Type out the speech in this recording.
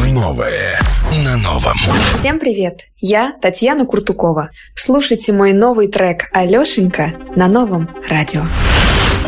Новое на новом. Всем привет! Я Татьяна Куртукова. Слушайте мой новый трек «Алешенька» на Новом радио.